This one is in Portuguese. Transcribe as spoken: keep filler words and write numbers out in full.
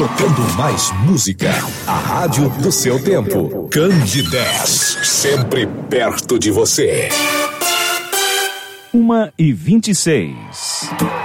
tocando mais música. A rádio do seu tempo. Candidez, sempre perto de você. Uma e vinte e seis.